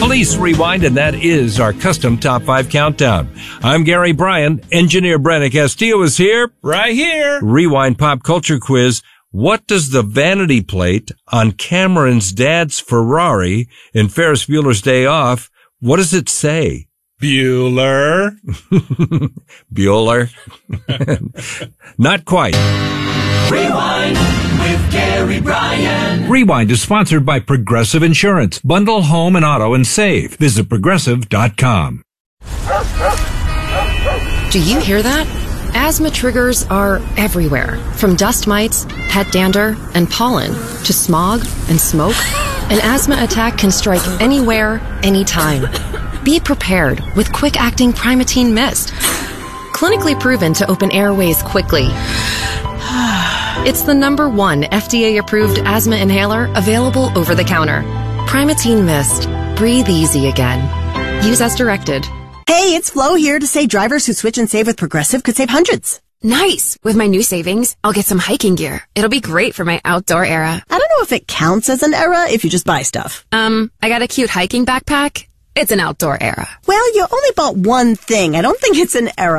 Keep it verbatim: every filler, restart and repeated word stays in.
Release Rewind, and that is our custom Top five Countdown. I'm Gary Bryan. Engineer Brenna Castillo is here. Right here. Rewind Pop Culture Quiz. What does the vanity plate on Cameron's dad's Ferrari in Ferris Bueller's Day Off, what does it say? Bueller. Bueller. Not quite. Rewind with Gary Bryan. Rewind is sponsored by Progressive Insurance. Bundle home and auto and save. Visit progressive dot com. Do you hear that? Asthma triggers are everywhere, from dust mites, pet dander, and pollen, to smog and smoke. An asthma attack can strike anywhere, anytime. Be prepared with quick-acting Primatene Mist. Clinically proven to open airways quickly. It's the number one F D A-approved asthma inhaler available over the counter. Primatene Mist. Breathe easy again. Use as directed. Hey, it's Flo here to say drivers who switch and save with Progressive could save hundreds. Nice! With my new savings, I'll get some hiking gear. It'll be great for my outdoor era. I don't know if it counts as an era if you just buy stuff. Um, I got a cute hiking backpack. It's an outdoor era. Well, you only bought one thing. I don't think it's an era.